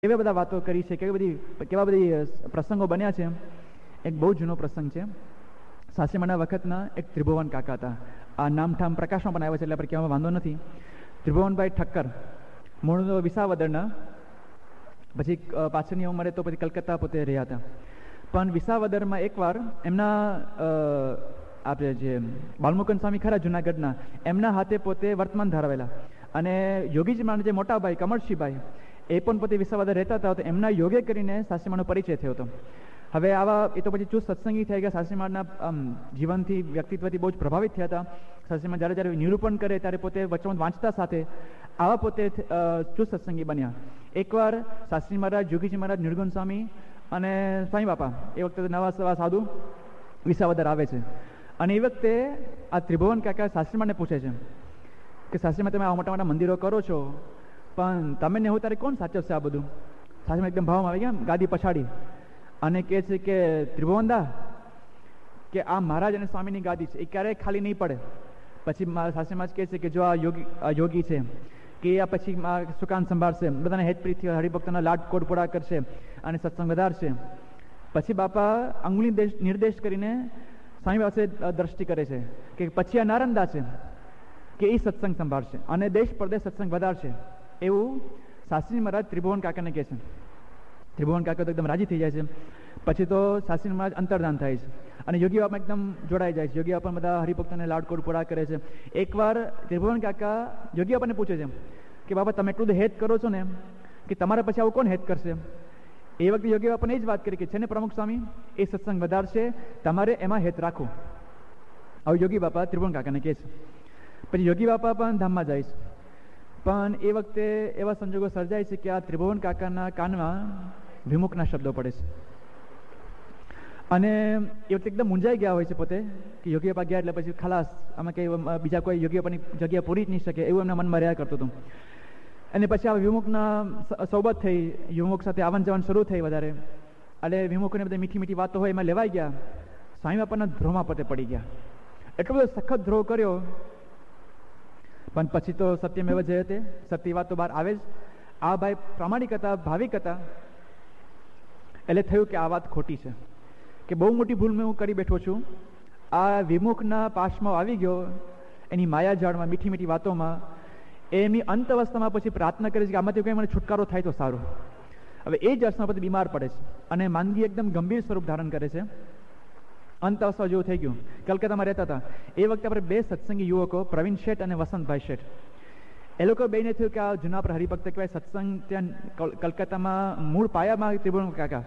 કેવા બધા વાતો કરી છે, કેવા બધી પ્રસંગો બન્યા છે. એક બહુ જૂનો પ્રસંગ છે. સાસરીમાના વખતના એક ત્રિભુવન કાકા હતા. આ નામઠામ પ્રકાશમાં પણ આવ્યો છે, એટલે આપણે કહેવામાં વાંધો નથી. ત્રિભુવનભાઈ ઠક્કર, મૂળ વિસાવદરના, પછી પાછળની ઉંમરે તો પછી કલકત્તા પોતે રહ્યા હતા. પણ વિસાવદરમાં એકવાર એમના આપણે જે બાલમુકુંદ સ્વામી ખરા જુનાગઢના, એમના હાથે પોતે વર્તમાન ધરાવેલા. અને યોગીજી માના જે મોટા ભાઈ કમળસિંહભાઈ, એ પણ પોતે વિસાવદર રહેતા હતા. તો એમના યોગે કરીને સાસરીમાનો પરિચય થયો હતો. હવે આવા એ તો પછી ચુસ્ત સત્સંગી થઈ ગયા. સાસરીમાના જીવનથી, વ્યક્તિત્વથી બહુ જ પ્રભાવિત થયા હતા. સાસરીમાં જ્યારે નિરૂપણ કરે ત્યારે પોતે વચન વાંચતા સાથે આવા પોતે ચુસ્ત સત્સંગી બન્યા. એકવાર સાસરી મહારાજ, યોગીજી મહારાજ, નિર્ગુણ સ્વામી અને સ્વામી બાપા, એ વખતે નવા સવા સાધુ વિસાવદર આવે છે. અને એ વખતે આ ત્રિભુવન કાકા સાસરીમાને પૂછે છે કે સાસરીમાં તમે આવા મોટા મોટા મંદિરો કરો છો, પણ તમે ને હું તારે કોણ સાચવશે આ બધું? સાસરીમાં એકદમ ભાવમાં આવી ગયા, ગાદી પછાડી અને કહે છે કે ત્રિભુવનદા, કે આ મહારાજ અને સ્વામીની ગાદી છે, એ ક્યારેય ખાલી નહીં પડે. પછી મારા સાસરીમાં જ કહે છે કે જો આ યોગી છે કે આ પછી સુકાન સંભાળશે, બધાને હેતપ્રીતથી હરિભક્તોના લાડ કોડપોડા કરશે અને સત્સંગ વધારશે. પછી બાપા આંગળી નિર્દેશ કરીને સ્વામી પાસે દ્રષ્ટિ કરે છે કે પછી આ નારંદા છે કે એ સત્સંગ સંભાળશે અને દેશ પરદેશ સત્સંગ વધારશે. એવું સાસરી મહારાજ ત્રિભુવન કાકાને કહે છે. ત્રિભુવન કાકા તો એકદમ રાજી થઈ જાય છે. પછી તો સાસરી મહારાજ અંતર્ધાન થાય છે અને યોગી બાપા એકદમ જોડાઈ જાય છે. યોગી બાપા બધા હરિભક્તોને લાડકોડ પૂરા કરે છે. એકવાર ત્રિભુવન કાકા યોગી બાપાને પૂછે છે કે બાપા તમે એટલું હેત કરો છો ને કે તમારા પછી આવું કોણ હેત કરશે? એ વખતે યોગી બાપાને એ જ વાત કરી કે છે ને પ્રમુખ સ્વામી, એ સત્સંગ વધારશે, તમારે એમાં હેત રાખો. આવું યોગી બાપા ત્રિભુવન કાકાને કહે છે. પછી યોગી બાપા પણ ધામમાં જાય છે. પણ એ વખતે એવા સંજોગો સર્જાય છે કે આ ત્રિભુવન કાકાના કાનમાં વિમુખના શબ્દો પડે છે. અને એ વખતે એકદમ મૂંઝાઈ ગયા હોય છે પોતે કે યોગી બાપા ગયા એટલે પછી ખલાસ, આમાં કંઈ બીજા કોઈ યોગી બાપાની જગ્યા પૂરી જ નહીં શકે, એવું એમના મનમાં રહ્યા કરતું હતું. અને પછી આ વિમુખના સોબત થઈ, વિમુખ સાથે આવન જવન શરૂ થઈ વધારે. એટલે વિમુખને બધી મીઠી મીઠી વાતો હોય એમાં લેવાઈ ગયા. સ્વામી બાપાના ધ્રોમાં પોતે પડી ગયા. એટલો બધો સખત ધ્રોહ કર્યો. પણ પછી તો સત્યમેવ જયતે, સત્ય વાત તો બહાર આવે જ. આ ભાઈ પ્રામાણિક હતા, ભાવિક હતા. એટલે થયું કે આ વાત ખોટી છે, કે બહુ મોટી ભૂલ મેં હું કરી બેઠો છું. આ વિમુખના પાશમાં આવી ગયો, એની માયાજાળમાં, મીઠી મીઠી વાતોમાં. એમની અંત અવસ્થામાં પછી પ્રાર્થના કરે છે કે આમાંથી કંઈ મને છુટકારો થાય તો સારું. હવે એ જ અર્થમાં પછી બીમાર પડે છે અને માંદગી એકદમ ગંભીર સ્વરૂપ ધારણ કરે છે. અંત અવસ્થા જેવું થઈ ગયું. કલકત્તામાં રહેતા હતા એ વખતે આપણે બે સત્સંગી યુવકો, પ્રવીણ શેઠ અને વસંતભાઈ શેઠ, એ લોકો બેને થયું કે આ જૂના આપણા હરિભક્ત કહેવાય સત્સંગ ત્યાં કલકત્તામાં મૂળ પાયામાં ત્રિભુવન કાકા.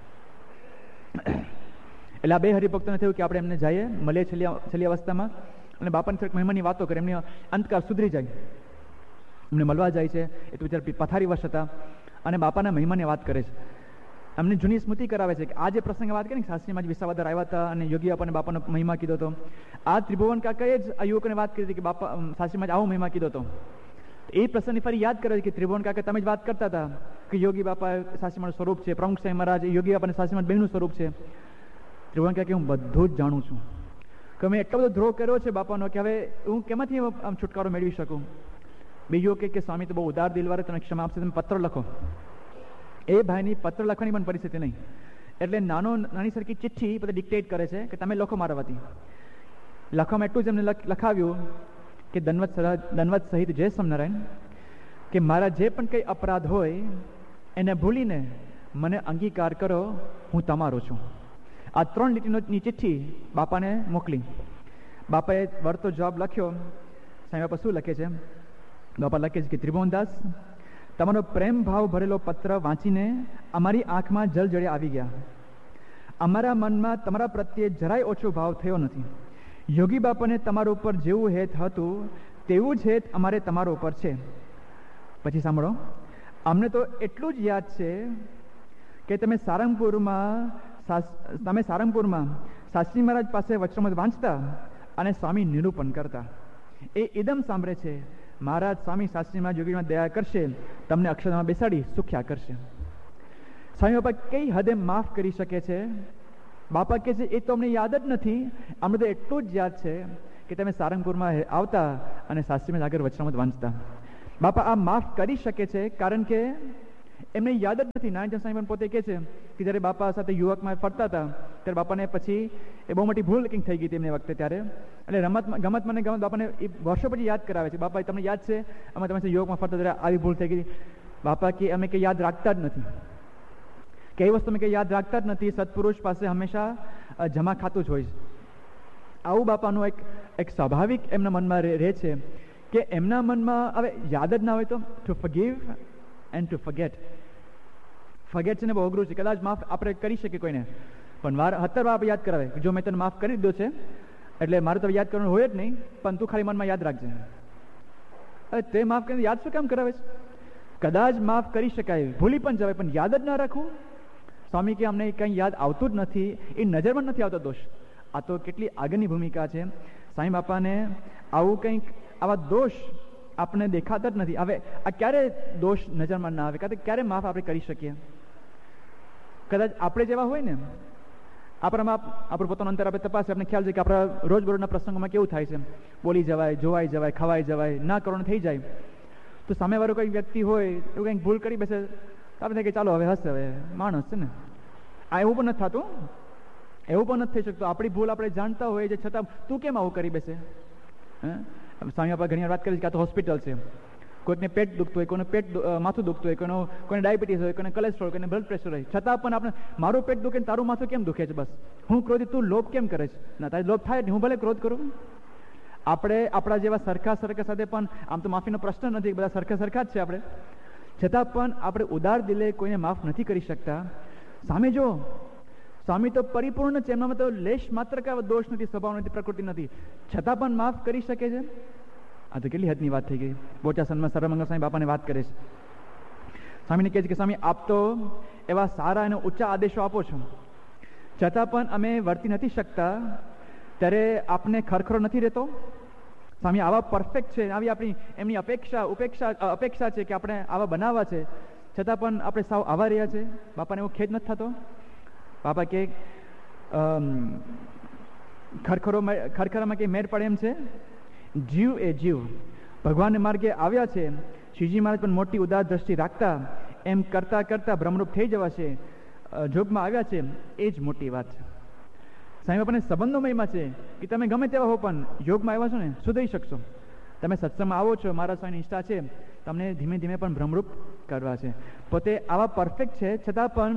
એટલે આ બે હરિભક્તોને થયું કે આપણે એમને જઈએ, મળીએ છેલ્લી અવસ્થામાં અને બાપાની થોડીક મહિમાની વાતો કરે, એમની અંતકાળ સુધરી જાય. એમને મળવા જાય છે. એ તો બિચારા પથારી વશ હતા અને બાપાના મહિમાની વાત કરે છે. અમને જૂની સ્મૃતિ કરાવે છે કે આ જે પ્રસંગે વાત કરી ને સાસરીમાં જ વિસાવદર આવ્યા હતા અને યોગી બાપાને બાપાનો મહિમા કીધો હતો. આ ત્રિભુવન કાકાએ જ આ યુવકોને વાત કરી હતી કે બાપા સાસરીમાં જ આવો મહિમા કીધો હતો. એ પ્રસંગની ફરી યાદ કરે છે કે ત્રિભુવન કાકા તમે જ વાત કરતા હતા કે યોગી બાપા સાસરીમાનું સ્વરૂપ છે, પ્રમુખ સાહેબ મહારાજ યોગી બાપાને સાસરીમાં બહેનનું સ્વરૂપ છે. ત્રિભુવન કાકા હું બધું જ જાણું છું કે મેં એટલો બધો દ્રોહ કર્યો છે બાપાનો કે હવે હું કેમાંથી આમ છુટકારો મેળવી શકું. બીજું કે સ્વામી તો બહુ ઉદાર દિલવાળા, તમે ક્ષમા આપશે, તમે પત્ર લખો. એ ભાઈની પત્ર લખવાની પણ પરિસ્થિતિ નહીં. એટલે નાની સરખી ચિઠ્ઠી બધા ડિક્ટેટ કરે છે કે તમે લખો મારા વતી. લખવામાં એટલું જ એમને લખાવ્યું કે દનવત સહિત જય સ્વામિનારાયણ, કે મારા જે પણ કંઈ અપરાધ હોય એને ભૂલીને મને અંગીકાર કરો, હું તમારો છું. આ 3 લીટીની ચિઠ્ઠી બાપાને મોકલી. બાપાએ વળતો જવાબ લખ્યો. સાંઈ બાપા શું લખે છે? બાપા લખે છે કે ત્રિભુવનદાસ, તમારો પ્રેમ ભાવ ભરેલો પત્ર વાંચીને અમારી આંખમાં જળજળે આવી ગયા. અમારા મનમાં તમારા પ્રત્યે જરાય ઓછો ભાવ થયો નથી. યોગી બાપાને તમારા ઉપર જેવું હેત હતું તેવું જ હેત અમારે તમારા ઉપર છે. પછી સાંભળો, અમને તો એટલું જ યાદ છે કે તમે સારંગપુરમાં સાસરી મહારાજ પાસે વચનામૃત વાંચતા અને સ્વામી નિરૂપણ કરતા. એ ઇદમ સાંભળે છે, મહારાજ સ્વામી સાસરીમાં યોગીમાં દયા કરશે, તમને અક્ષરમાં બેસાડી સુખ્યા કરશે. સ્વામી બાપા કઈ હદે માફ કરી શકે છે? બાપા કહે છે એ તો અમને યાદ જ નથી, અમને તો એટલું જ યાદ છે કે તમે સારંગપુરમાં આવતા અને સાસરીમાં આગળ વચનામૃત વાંચતા. બાપા આ માફ કરી શકે છે કારણ કે એમને યાદ જ નથી. નારાયણ સ્વામી પણ પોતે કહે છે કે જ્યારે બાપા સાથે યુવકમાં ફરતા હતા ત્યારે બાપાને પછી એ બહુ મોટી ભૂલ કંઈક થઈ ગઈ હતી એમને વખતે. ત્યારે એટલે ગમત મને બાપાને એ વર્ષો પછી યાદ કરાવે છે, બાપા તમને યાદ છે અમે તમે યુવકમાં ફરતા ત્યારે આવી ભૂલ થઈ ગઈ. બાપા કે અમે કંઈ યાદ રાખતા જ નથી, કે એ વસ્તુ અમે કંઈ યાદ રાખતા જ નથી. સત્પુરુષ પાસે હંમેશા જમા ખાતું જ હોય છે. આવું બાપાનું એક સ્વાભાવિક એમના મનમાં રહે છે કે એમના મનમાં હવે યાદ જ ના હોય તો two forgive and two forget. Forget છે ને બહુ અઘરું છે. કદાચ માફ આપણે કરી શકીએ કોઈને, પણ 70 વાર આપણે યાદ કરાવે કે જો મેં તને માફ કરી દીધો છે એટલે મારે તો યાદ કરવાનું હોય જ નહીં, પણ તું ખાલી મનમાં યાદ રાખજે. અરે તે માફ કરીને યાદ શું કામ કરાવે છે? કદાચ માફ કરી શકાય, ભૂલી પણ જવાય, પણ યાદ જ ના રાખવું. સ્વામી કે અમને કંઈ યાદ આવતું જ નથી, એ નજરમાં નથી આવતો દોષ. આ તો કેટલી આગળની ભૂમિકા છે. સાંઈ બાપાને આવું કંઈક આવા દોષ આપણે દેખાતા જ નથી. હવે આ ક્યારે દોષ નજરમાં ના આવે, ક્યારે માફ આપણે કરી શકીએ? કદાચ આપણે જેવા હોય ને, આપણામાં આપણું પોતાનું અંતર આપણે તપાસ, આપણે ખ્યાલ છે કે આપણા રોજબરોજના પ્રસંગોમાં કેવું થાય છે, બોલી જવાય, જોવાઈ જવાય, ખવાઈ જવાય, ના કરવાનું થઈ જાય. તો સામેવાળો કોઈ વ્યક્તિ હોય એવું કંઈક ભૂલ કરી બેસે તો આપણે થાય કે ચાલો હવે હશે, હવે માણસ છે ને. આ એવું પણ નથી થતું, એવું પણ નથી થઈ શકતું. આપણી ભૂલ આપણે જાણતા હોય છે છતાં તું કેમ આવું કરી બેસે? સ્વામી આપણે ઘણી વાર વાત કરી છે કે આ તો હોસ્પિટલ છે. કોઈકને પેટ દુખતું હોય, કોઈને માથું દુખતું હોય, કોઈને ડાયાબિટીસ હોય, કોઈને કોલેસ્ટ્રોલ, કોઈને બ્લડ પ્રેશર હોય, છતાં પણ આપણે મારું પેટ દુખે ને તારું માથું કેમ દુખે છે? બસ હું ક્રોધિત, તું લોભ કેમ કરે છે? ના, તારી લોભ થાય નહીં, હું ભલે ક્રોધ કરું. આપણે આપણા જેવા સરખા સાથે પણ આમ તો માફીનો પ્રશ્ન નથી, બધા સરખા જ છે આપણે, છતાં પણ આપણે ઉદાર દિલે કોઈને માફ નથી કરી શકતા. સામે જો સ્વામી તો પરિપૂર્ણ છે, એમનામાં તો લેશ માત્ર કે દોષ નથી, સ્વભાવ નથી, પ્રકૃતિ નથી, છતાં પણ માફ કરી શકે છે. આ તો કેટલી હદની વાત થઈ ગઈ. બોચાસનમાં સર્વમંગલ સ્વામી બાપાને વાત કરે છે. સ્વામીને કહે છે કે સ્વામી આપ તો એવા સારા અને ઊંચા આદેશો આપો છો, છતાં પણ અમે વર્તી નથી શકતા, ત્યારે આપને ખરખરો નથી રહેતો? સ્વામી આવા પરફેક્ટ છે, આવી આપણી એમની અપેક્ષા છે કે આપણે આવા બનાવવા છે, છતાં પણ આપણે સાવ આવા રહ્યા છે. બાપાને એવો ખેદ નથી થતો? બાપા કે ખરખરામાં કંઈ મેળ પડે એમ છે? જીવ એ જીવ ભગવાનને માર્ગે આવ્યા છે. શ્રીજી મહારાજ પણ મોટી ઉદાર દ્રષ્ટિ રાખતા એમ કરતાં કરતાં ભ્રમરૂપ થઈ જવાશે, જોગમાં આવ્યા છે, એ જ મોટી વાત છે. સાંઈ બાપાને સંબંધો મહિમા છે કે તમે ગમે તેવા હો પણ યોગમાં આવ્યા છો ને સુધરી શકશો. તમે સત્સંગમાં આવો છો, મારા સ્વામીની નિષ્ઠા છે, તમને ધીમે ધીમે પણ ભ્રમરૂપ કરવા છે. પોતે આવા પરફેક્ટ છે, છતાં પણ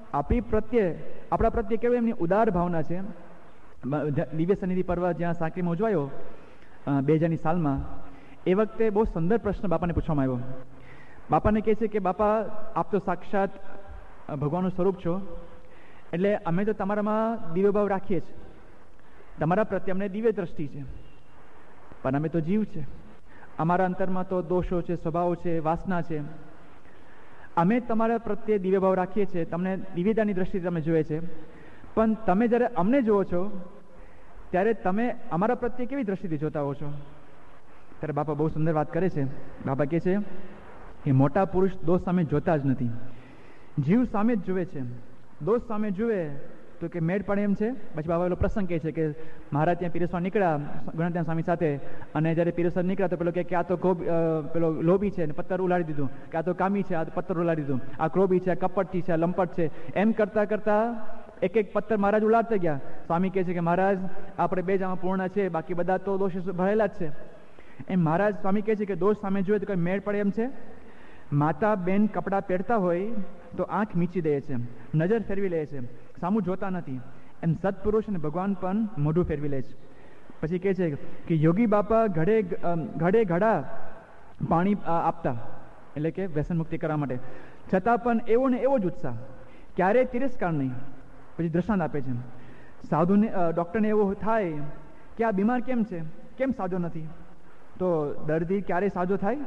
આપણા પ્રત્યે કેવી એમની ઉદાર ભાવના છે. દિવ્ય સન્નિધિ પર્વ જ્યાં સાંકરીમાં ઉજવાયો 2000ની સાલમાં, એ વખતે બહુ સુંદર પ્રશ્ન બાપાને પૂછવામાં આવ્યો. બાપાને કહે છે કે બાપા આપ તો સાક્ષાત ભગવાનનું સ્વરૂપ છો, એટલે અમે તો તમારામાં દિવ્ય ભાવ રાખીએ છીએ, તમારા પ્રત્યે અમને દિવ્ય દ્રષ્ટિ છે, પણ અમે તો જીવ છે, અમારા અંતરમાં તો દોષો છે, સ્વભાવ છે, વાસના છે. અમે તમારા પ્રત્યે દિવ્ય ભાવ રાખીએ છીએ, તમને દિવ્યતાની દ્રષ્ટિથી તમે જોઈએ છે, પણ તમે જ્યારે અમને જુઓ છો ત્યારે તમે અમારા પ્રત્યે કેવી દ્રષ્ટિથી જોતા હો છો? ત્યારે બાપા બહુ સુંદર વાત કરે છે. બાપા કહે છે કે મોટા પુરુષ દોષ સામે જોતા જ નથી, જીવ સામે જ જુએ છે. દોષ સામે જુએ તો કે મેળ પડે એમ છે. પછી બાબા પેલો પ્રસંગ કહે છે કે મહારાજ ત્યાં પીરસવા નીકળ્યા ગણત્યાન સ્વામી સાથે, અને જ્યારે પીરસવા નીકળ્યા તો પેલો કે આ તો પેલો લોભી છે, પત્તર ઉલાડી દીધું, કે આ તો કામી છે, આ પત્તર ઉલાડી દીધું, આ ક્રોભી છે, આ કપટથી છે, આ લંપટ છે. એમ કરતા કરતા એક પત્તર મહારાજ ઉલાડતા ગયા. સ્વામી કહે છે કે મહારાજ આપણે બે જ આમાં પૂર્ણ છે, બાકી બધા તો દોષ ભરેલા જ છે. એમ મહારાજ સ્વામી કહે છે કે દોષ સામે જોઈએ તો કોઈ મેળ પડે એમ છે? માતા બેન કપડાં પહેરતા હોય તો આંખ મીચી દે છે, નજર ફેરવી લે છે, સામું જોતા નથી. એમ સત્પુરુષ અને ભગવાન પણ મોઢું ફેરવી લે છે. પછી કહે છે કે યોગી બાપા ઘડે ઘડા પાણી આપતા, એટલે કે વ્યસન મુક્તિ કરવા માટે, છતાં પણ એવો ને એવો જ ઉત્સાહ, ક્યારેય તિરસ્કાર નહીં. પછી દ્રષ્ટાંત આપે છે, સાધુને ડૉક્ટરને એવું થાય કે આ બીમાર કેમ છે, કેમ સાજો નથી? તો દર્દી ક્યારે સાજો થાય?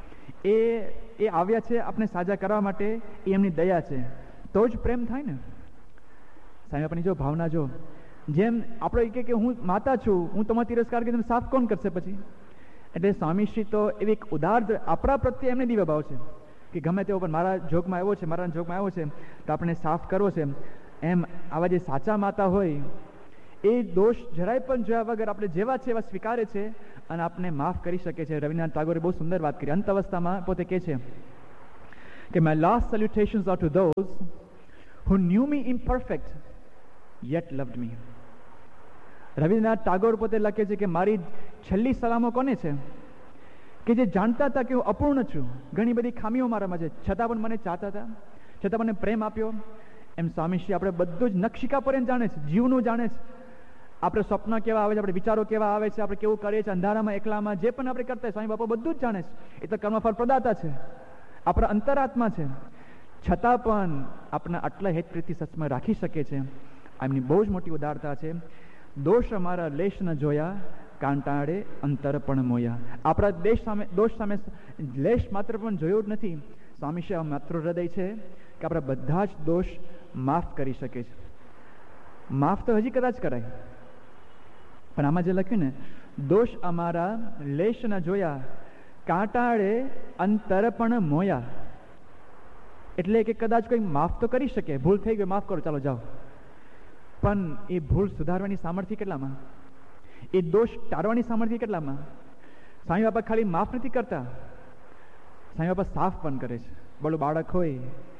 એ આવ્યા છે આપણે સાજા કરવા માટે, એ એમની દયા છે, તો જ પ્રેમ થાય ને. સાહેબ આપણી જો ભાવના જો, જેમ આપણે કે હું માતા છું, હું તમારો તિરસ્કાર કરીને સાફ કોણ કરશે પછી? એટલે સ્વામીશ્રી તો એવી એક ઉદાર આપણા પ્રત્યે એમને દિવ્ય ભાવ છે કે ગમે તેવો પણ મારા જોગમાં આવ્યો છે, મારા જોગમાં આવ્યો છે તો આપણે સાફ કરવો છે. એમ આવા જે સાચા માતા હોય એ દોષ જરાય પણ જોયા વગર આપણે જેવા છે એવા સ્વીકારે છે અને આપને માફ કરી શકે છે. રવિન્દ્રનાથ ટાગોરે બહુ સુંદર વાત કરી. અંત અવસ્થામાં પોતે કહે છે કે my last salutations are to those who knew me imperfect yet loved me. Rabindranath Tagore પોતે લખે છે કે મારી છેલ્લી સલામો કોને છે? કે જે જાણતા હતા કે હું અપૂર્ણ છું, ઘણી બધી ખામીઓ મારામાં છે, છતાં પણ મને ચાહતા હતા, છતાં મને પ્રેમ આપ્યો. એમ સ્વામીશ્રી આપણે બધું જ નખશિકા પર્યંત જાણે છે, જીવનું જાણે છે. આપણે સ્વપ્ન કેવા આવે છે, આપણે વિચારો કેવા આવે છે, આપણે કેવું કરીએ છીએ અંધારામાં એકલામાં, જે પણ આપણે કરતા સ્વામી બાપા બધું જ જાણે છે. એ તો કર્મફળ પ્રદાતા છે, આપણા અંતરાત્મા છે, છતાં પણ આપણા આટલા હેત પ્રીતિ સત્સંગ રાખી શકે છે. એમની બહુ જ મોટી ઉદારતા છે. દોષ અમારા લેશ ન જોયા, કાંટાળે અંતર પણ મોયા. આપણા દોષ સામે લેશ માત્ર પણ જોયો જ નથી. સ્વામીશ્રી માત્ર હૃદય છે કે આપણા બધા જ દોષ માફ કરી શકે છે. માફ તો હજી કદાચ કરાય, પણ આમાં જે લખ્યું ને, દોષ અમારા લેશ ન જોયા, કાંટાળે અંતર પણ મોયા, એટલે કે કદાચ કોઈ માફ તો કરી શકે, ભૂલ થઈ ગઈ માફ કરો ચાલો જાઓ, પણ એ ભૂલ સુધારવાની સામર્થ્ય કેટલામાં? એ દોષ ટાળવાની સામર્થ્ય કેટલામાં? સ્વામી બાપા ખાલી માફ નથી કરતા, સ્વામી બાપા સાફ પણ કરે છે. બોલો બાળક હોય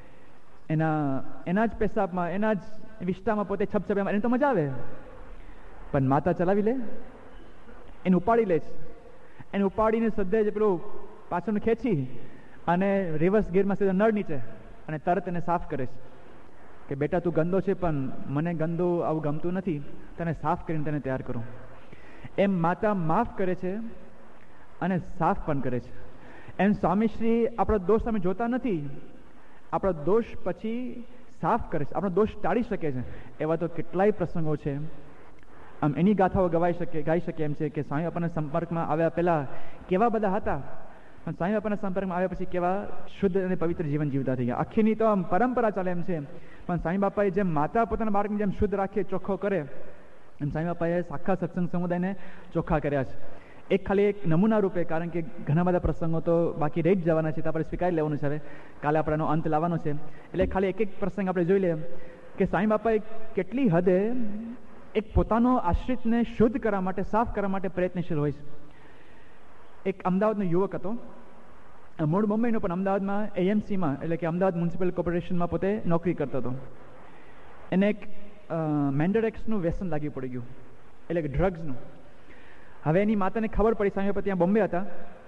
એના જ પેશાબમાં, એના જ વિસ્તારમાં પોતે છપછપ, એને તો મજા આવે, પણ માતા ચલાવી લે, એને ઉપાડી લે છે, એને ઉપાડીને સદ્ધે જ પેલું પાછળનું ખેંચી અને રિવર્સ ગિયરમાં સીધા નળ નીચે અને તરત એને સાફ કરે છે કે બેટા તું ગંદો છે, પણ મને ગંદો આવું ગમતું નથી, તને સાફ કરીને તને તૈયાર કરું. એમ માતા માફ કરે છે અને સાફ પણ કરે છે. એમ સ્વામીશ્રી આપણા દોષ સામે જોતા નથી, આપણા દોષ પછી સાફ કરે છે, આપણો દોષ ટાળી શકે છે. એવા તો કેટલાય પ્રસંગો છે. આમ એની ગાથાઓ ગાઈ શકે એમ છે કે સ્વામી બાપાના સંપર્કમાં આવ્યા પહેલાં કેવા બધા હતા, પણ સ્વામી બાપાના સંપર્કમાં આવ્યા પછી કેવા શુદ્ધ અને પવિત્ર જીવન જીવતા થઈ ગયા. આખીની તો આમ પરંપરા ચાલે એમ છે, પણ સ્વામી બાપાએ જેમ માતા પોતાના બાળકને જેમ શુદ્ધ રાખીએ, ચોખ્ખો કરે, એમ સ્વામી બાપાએ આખા સત્સંગ સમુદાયને ચોખ્ખા કર્યા છે. એક ખાલી એક નમૂના રૂપે, કારણ કે ઘણા બધા પ્રસંગો તો બાકી રહી જ જવાના છે, તો આપણે સ્વીકારી લેવાનું છે. હવે કાલે આપણેનો અંત લાવવાનો છે, એટલે ખાલી એક એક પ્રસંગ આપણે જોઈ લઈએ કે સ્વામી બાપાએ કેટલી હદે એક પોતાનો આશ્રિતને શુદ્ધ કરવા માટે, સાફ કરવા માટે પ્રયત્નશીલ હોય છે. એક અમદાવાદનો યુવક હતો, મૂળ મુંબઈનો, પણ અમદાવાદમાં એએમસીમાં એટલે કે અમદાવાદ મ્યુનિસિપલ કોર્પોરેશનમાં પોતે નોકરી કરતો હતો. એને એક મેન્ડરેક્સનું વ્યસન લાગી પડી ગયું, એટલે કે ડ્રગ્સનું. હવે એની માતાને ખબર પડી, સ્વામી બાપા ત્યાં બોમ્બે હતા,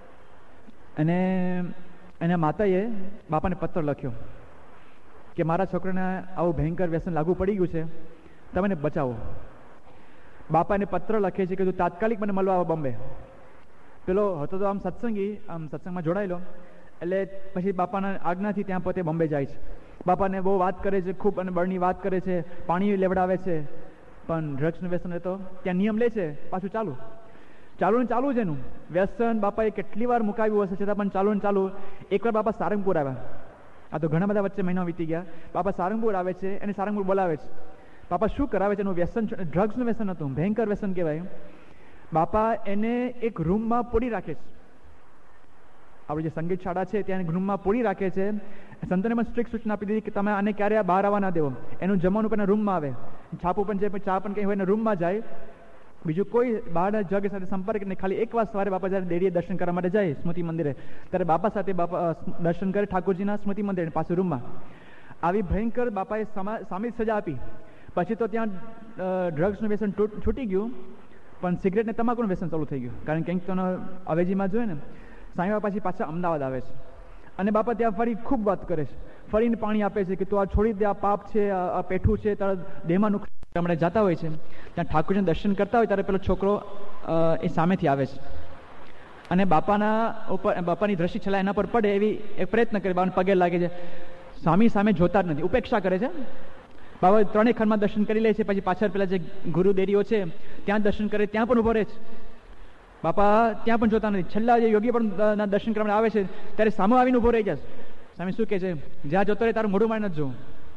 અને એના માતાએ બાપાને પત્ર લખ્યો કે મારા છોકરાને આવું ભયંકર વ્યસન લાગુ પડી ગયું છે, તમે એને બચાવો. બાપાને પત્ર લખે છે કે તું તાત્કાલિક મને મળવા આવો બોમ્બે. પેલો હતો તો આમ સત્સંગી, આમ સત્સંગમાં જોડાયેલો, એટલે પછી બાપાના આજ્ઞાથી ત્યાં પોતે બોમ્બે જાય છે. બાપાને બહુ વાત કરે છે, ખૂબ અને બળની વાત કરે છે, પાણી લેવડાવે છે, પણ ડ્રગ્સનું વ્યસન હતો ત્યાં નિયમ લે છે, પાછું ચાલુ ને ચાલુ જ એનું વ્યસન. બાપાએ કેટલી વાર મુકાવ્યું હશે, છતાં પણ ચાલુ ને ચાલુ. એકવાર બાપા સારંગપુર આવ્યા, આ તો ઘણા બધા વચ્ચે મહિના વીતી ગયા. બાપા સારંગપુર આવે છે, એને સારંગપુર બોલાવે છે. બાપા શું કરાવે છે? એનું વ્યસન, ડ્રગ્સનું વ્યસન હતું, ભયંકર વ્યસન કહેવાય. બાપા એને એક રૂમમાં પૂરી રાખે છે. આપણી જે સંગીત શાળા છે ત્યાં રૂમમાં પૂરી રાખે છે. સંતોને પણ સ્ટ્રિક્ટ સૂચના આપી દીધી કે તમે આને ક્યારે બહાર આવવા ના દેવો. એનું જમવાનું પણ રૂમમાં આવે, છાપું પણ છે, ચા પણ કંઈ હોય ને રૂમમાં જાય. બીજું કોઈ બહારના જગ સાથે સંપર્ક નહીં. ખાલી એક વાર સવારે બાપા જ્યારે દેરીએ દર્શન કરવા માટે જાય સ્મૃતિ મંદિરે, ત્યારે બાપા સાથે બાપા દર્શન કરે ઠાકોરજીના સ્મૃતિ મંદિર પાછું રૂમમાં. આવી ભયંકર બાપાએ સામી સજા આપી. પછી તો ત્યાં ડ્રગ્સનું વ્યસન છૂટી ગયું, પણ સિગરેટ ને તમાકુનું વ્યસન ચાલુ થઈ ગયું, કારણ કે કંઈક તો અવેજીમાં જોઈએ ને. સ્વામી બાપા પછી પાછા અમદાવાદ આવે છે, અને બાપા ત્યાં ફરી ખૂબ વાત કરે છે, ફરીને પાણી આપે છે કે તું આ છોડી દે, આ પાપ છે, આ પેઠું છે, તારા દેહમાં નુકસાન. હમણાં જતા હોય છે ત્યાં ઠાકોરજીને દર્શન કરતા હોય ત્યારે પેલો છોકરો એ સામેથી આવે છે, અને બાપાની દ્રષ્ટિ છેલ્લા એના પર પડે એવી એક પ્રયત્ન કરે, બાપાને પગે લાગે છે. સ્વામી સામે જોતા જ નથી, ઉપેક્ષા કરે છે. બાબા 3 ખંડમાં દર્શન કરી લે છે, પછી પાછળ પેલા જે ગુરુ દેરીઓ છે ત્યાં દર્શન કરે, ત્યાં પણ ઉભો રહે છે. બાપા ત્યાં પણ જોતા નથી. છેલ્લા જે યોગી પણ દર્શન કરવા આવે છે ત્યારે સામે આવીને ઉભો રહી જાય. સ્વામી શું કહે છે? જ્યાં જોતો રહે તારું મોઢું મારી નથી જોવું.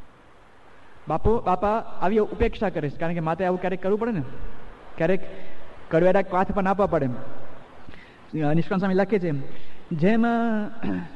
બાપા આવી ઉપેક્ષા કરે છે, કારણ કે માતે આવું ક્યારેક કરવું પડે ને, ક્યારેક કડવેરા કાથ પણ આપવા પડે. નિષ્કાંત સ્વામી લખે છે જેમ